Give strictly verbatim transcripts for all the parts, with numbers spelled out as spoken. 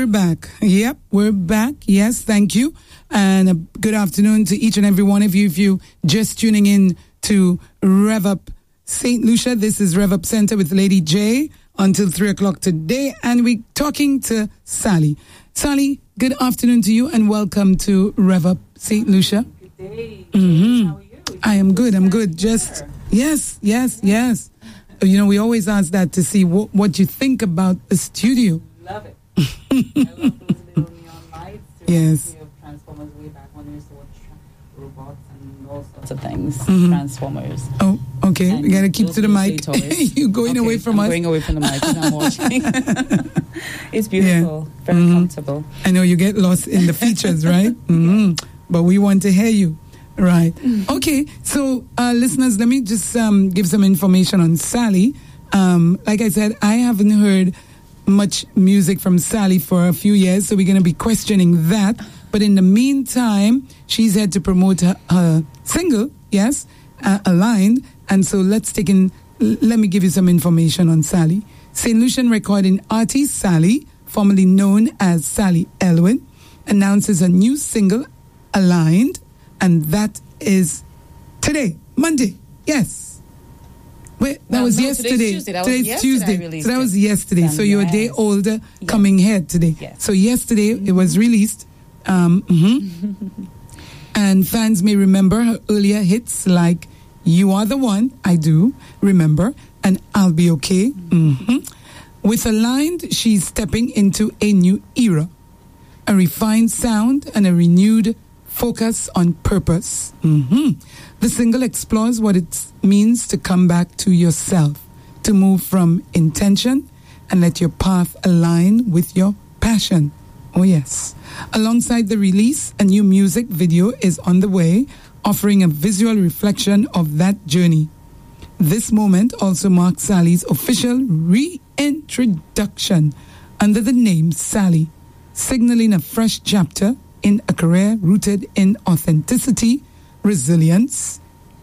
we're back. Yep, we're back. Yes, thank you. And a good afternoon to each and every one of you. If you just tuning in to Rev Up Saint Lucia, this is Rev Up Center with Lady J until three o'clock today. And we're talking to Sally. Sally, good afternoon to you and welcome to Rev Up Saint Lucia. Good day. Mm-hmm. How are you? I am good. I'm good. Just, yes, yes, yes. You know, we always ask that to see what, what you think about the studio. Love it. I love those little neon lights. Yes. Of Transformers way back when we used to watch robots and all sorts of things. Mm-hmm. Transformers. Oh, okay. And we got to keep to the mic. You're going okay, away from I'm us. going away from the mic when I'm watching. It's beautiful. Yeah. Very mm-hmm. comfortable. I know you get lost in the features, right? Mm-hmm. Yeah. But we want to hear you. Right. Okay. So, uh, listeners, let me just um, give some information on Sally. Um, like I said, I haven't heard much music from Sally for a few years, so we're going to be questioning that. But in the meantime, she's had to promote her, her single, yes, uh, Aligned. And so let's take in, let me give you some information on Sally. Saint Lucian recording artist Sally, formerly known as Sally Elwin, announces a new single, Aligned. And that is today, Monday. Yes. Wait, that well, was no, yesterday. Today's Tuesday. That today's was yesterday Tuesday. So that was yesterday. Then so you're yes. a day older yes. coming here today. Yes. So yesterday mm-hmm. it was released. Um, mm-hmm. And fans may remember her earlier hits like You Are the One, I do remember, and I'll Be Okay. Mm-hmm. With Aligned, she's stepping into a new era. A refined sound and a renewed focus on purpose. Mm-hmm. The single explores what it means to come back to yourself, to move from intention and let your path align with your passion. Oh, yes. Alongside the release, a new music video is on the way, offering a visual reflection of that journey. This moment also marks Sally's official reintroduction under the name Sally, signaling a fresh chapter in a career rooted in authenticity, resilience,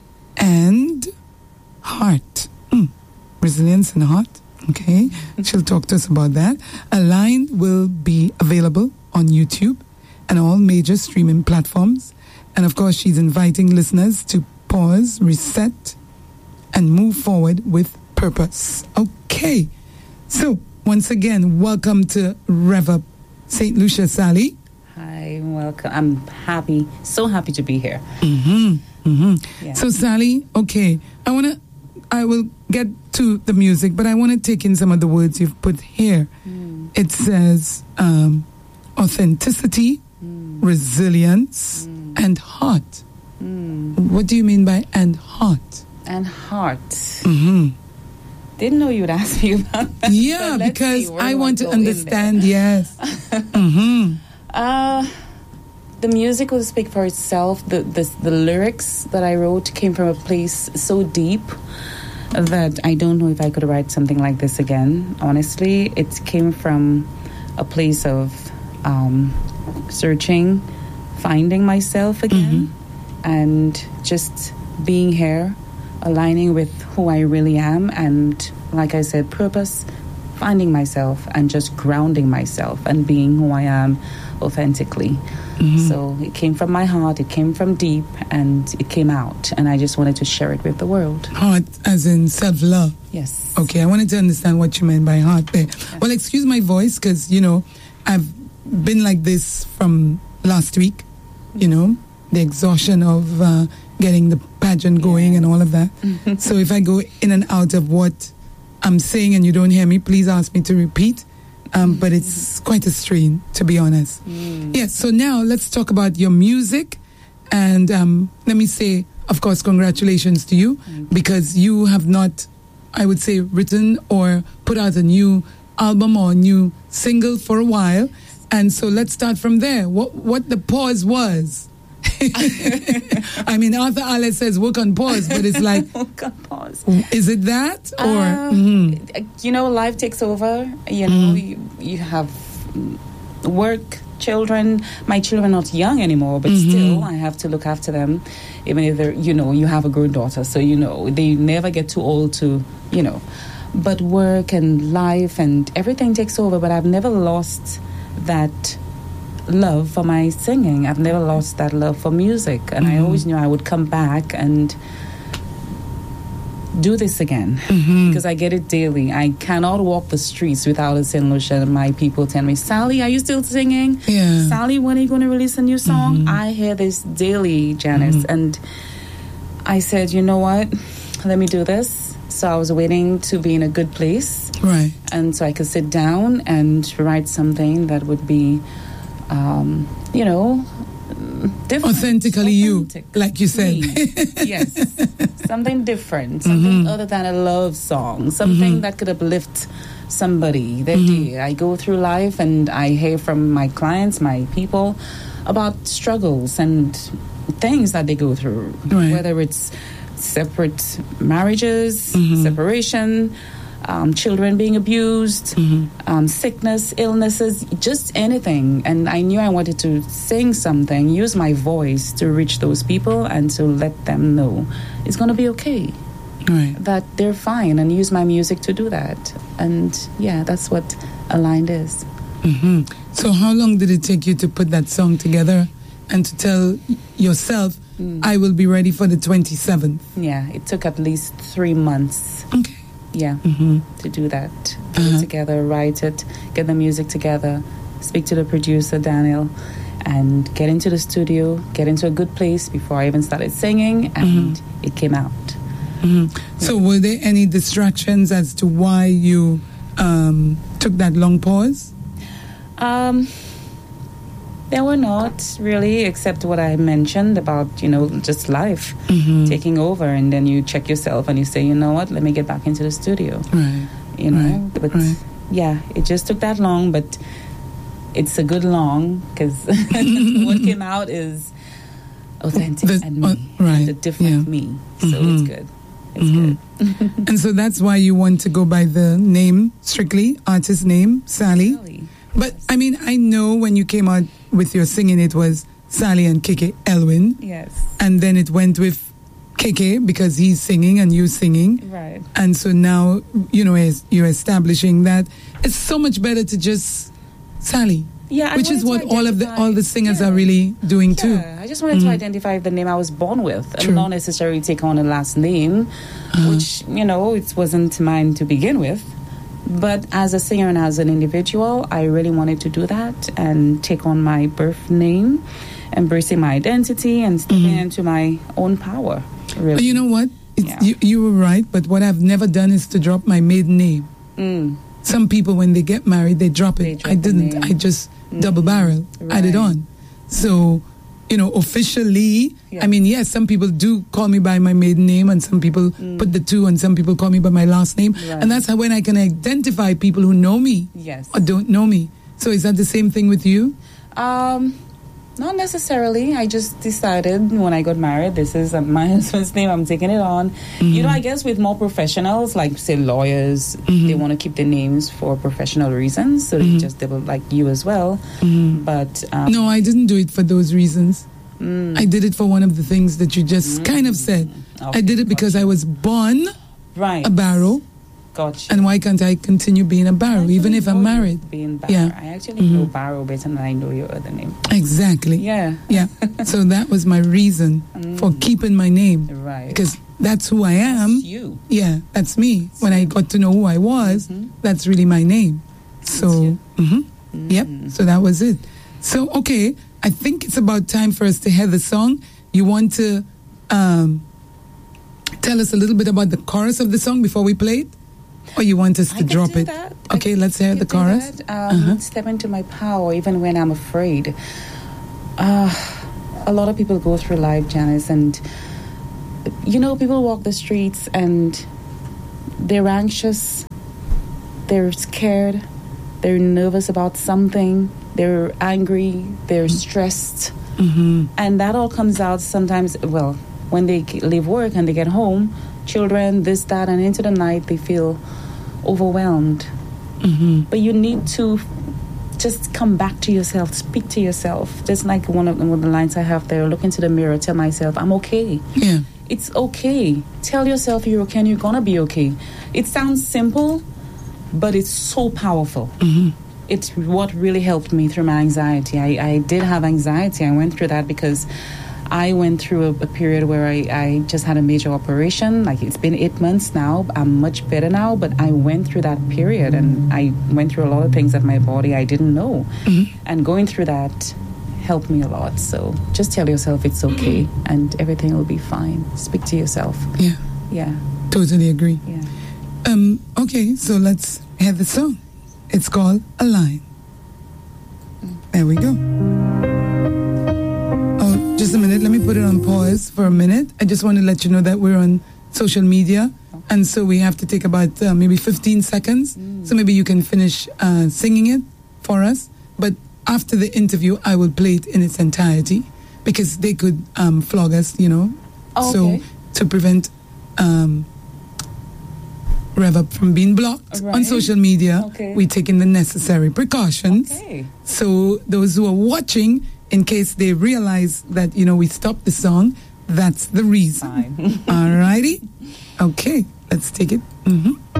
and heart. Mm. Resilience and heart. Okay. She'll talk to us about that. Aligned will be available on YouTube and all major streaming platforms. And of course, she's inviting listeners to pause, reset, and move forward with purpose. Okay. So, once again, welcome to Rev Up Saint Lucia, Sally. Hi, welcome. I'm happy, so happy to be here. Mm-hmm. Mm-hmm. Yeah. So, Sally, okay, I want to, I will get to the music, but I want to take in some of the words you've put here. Mm. It says um, authenticity, mm. resilience, mm. and heart. Mm. What do you mean by and heart? And heart. Mm-hmm. Didn't know you would ask me about that. Yeah, because I want to understand, yes. mm-hmm. Uh, the music will speak for itself. The, the the lyrics that I wrote came from a place so deep that I don't know if I could write something like this again. Honestly, it came from a place of um, searching, finding myself again, mm-hmm. and just being here, aligning with who I really am, and like I said, purpose, finding myself and just grounding myself and being who I am authentically. Mm-hmm. So it came from my heart, it came from deep, and it came out, and I just wanted to share it with the world. Heart as in self-love? Yes. Okay, I wanted to understand what you meant by heart there. Yes. Well, excuse my voice, because, you know, I've been like this from last week, you know, the exhaustion of uh, getting the pageant going, yes. and all of that. So if I go in and out of what I'm saying and you don't hear me, please ask me to repeat. Um, but it's quite a strain, to be honest. Mm. Yes, so now let's talk about your music. And um, let me say, of course, congratulations to you, mm. because you have not, I would say, written or put out a new album or a new single for a while. And so let's start from there. What what the pause was. I mean, Arthur Allen says work on pause, but it's like work on pause. Is it that, or uh, mm-hmm. you know, life takes over. You know, mm-hmm. you, you have work, children. My children are not young anymore, but mm-hmm. still, I have to look after them. Even if they're, you know, you have a grown daughter, so you know they never get too old to, you know. But work and life and everything takes over. But I've never lost that love for my singing. I've never lost that love for music, and mm-hmm. I always knew I would come back and do this again, mm-hmm. because I get it daily. I cannot walk the streets without a Saint Lucia, and my people tell me, Sally, are you still singing? Yeah. Sally, when are you going to release a new song? Mm-hmm. I hear this daily, Janice, mm-hmm. and I said, you know what, let me do this. So I was waiting to be in a good place, right, and so I could sit down and write something that would be, um, you know, different. Authentically Authentic. You, like you said. Yes. Something different, something mm-hmm. other than a love song, something mm-hmm. that could uplift somebody that mm-hmm. day. I go through life and I hear from my clients, my people, about struggles and things that they go through, right. whether it's separate marriages, mm-hmm. separation, Um, children being abused, mm-hmm. um, sickness, illnesses, just anything. And I knew I wanted to sing something, use my voice to reach those people and to let them know it's going to be okay, right. that they're fine, and use my music to do that. And yeah, that's what Aligned is. Mm-hmm. So how long did it take you to put that song together and to tell yourself, mm. I will be ready for the twenty-seventh? Yeah, it took at least three months. Okay. Yeah, mm-hmm. to do that. Get uh-huh. it together, write it, get the music together, speak to the producer, Daniel, and get into the studio, get into a good place before I even started singing, and mm-hmm. it came out. Mm-hmm. So were there any distractions as to why you um, took that long pause? Um... There were not really, except what I mentioned about, you know, just life mm-hmm. taking over, and then you check yourself and you say, you know what, let me get back into the studio. Right. You know, right. but right. yeah, it just took that long, but it's a good long, because what came out is authentic the, and me, uh, right. and a different yeah. me. So mm-hmm. it's good. It's mm-hmm. good. And so that's why you want to go by the name, strictly, artist name, Sally. Sally. But, I mean, I know when you came out with your singing, it was Sally and K K Elwin. Yes. And then it went with K K because he's singing and you singing. Right. And so now, you know, you're establishing that it's so much better to just Sally. Yeah, which is what all of the all the singers yeah. are really doing yeah, too. I just wanted mm-hmm. to identify the name I was born with, True. and not necessarily take on a last name, uh-huh. which, you know, it wasn't mine to begin with. But as a singer and as an individual, I really wanted to do that and take on my birth name, embracing my identity, and stepping mm-hmm. into my own power. Really. But you know what? It's, yeah. you, you were right, but what I've never done is to drop my maiden name. Mm. Some people, when they get married, they drop it. They drop I didn't. I just mm. double barrel, right. added on. So, you know, officially, yeah. I mean, yes, some people do call me by my maiden name, and some people mm. put the two, and some people call me by my last name. Right. And that's how when I can identify people who know me yes. or don't know me. So is that the same thing with you? Um, not necessarily. I just decided when I got married, this is my husband's name, I'm taking it on. Mm-hmm. You know, I guess with more professionals, like, say, lawyers, mm-hmm. they want to keep their names for professional reasons, so mm-hmm. they just double, like you as well. Mm-hmm. But um, no, I didn't do it for those reasons. Mm. I did it for one of the things that you just mm. kind of said. Okay, I did it because gotcha. I was born right. a Barrow. Gotcha. And why can't I continue being a Barrow, even if I'm married? Being Barrow. Yeah. I actually mm-hmm. know Barrow better than I know your other name. Exactly. Yeah. Yeah. So that was my reason mm. for keeping my name. Right. Because that's who I am. That's you. Yeah, that's me. That's when you. I got to know who I was, mm-hmm. that's really my name. So, mm-hmm. Mm-hmm. yep. So that was it. So, okay. I think it's about time for us to hear the song. You want to um, tell us a little bit about the chorus of the song before we play it? Or you want us to I drop do it? That. Okay, I let's hear the chorus. Um, uh-huh. Step into my power even when I'm afraid. Uh, a lot of people go through life, Janice, and, you know, people walk the streets and they're anxious, they're scared, they're nervous about something, they're angry, they're stressed. Mm-hmm. And that all comes out sometimes, well, when they leave work and they get home, children, this, that, and into the night, they feel overwhelmed. Mm-hmm. But you need to just come back to yourself, speak to yourself. Just like one of, one of the lines I have there, look into the mirror, tell myself, I'm okay. Yeah. It's okay. Tell yourself you're okay and you're going to be okay. It sounds simple, but it's so powerful. Mm-hmm. it's what really helped me through my anxiety. I, I did have anxiety. I went through that because I went through a, a period where I, I just had a major operation. Like, it's been eight months now. I'm much better now, but I went through that period, and I went through a lot of things that my body I didn't know. Mm-hmm. And going through that helped me a lot. So just tell yourself it's okay, and everything will be fine. Speak to yourself. Yeah. Yeah. Totally agree. Yeah. Um, okay, so let's hear the song. It's called A Line. There we go. Oh, just a minute. Let me put it on pause for a minute. I just want to let you know that we're on social media, okay. and so we have to take about uh, maybe fifteen seconds. Mm. So maybe you can finish uh, singing it for us. But after the interview, I will play it in its entirety, because they could um, flog us, you know. Oh, okay. So to prevent um, Rev Up from being blocked right. on social media, okay. we're taking the necessary precautions. Okay. So those who are watching, in case they realize that, you know, we stopped the song, that's the reason. Fine. All righty? Okay, let's take it. Mm-hmm.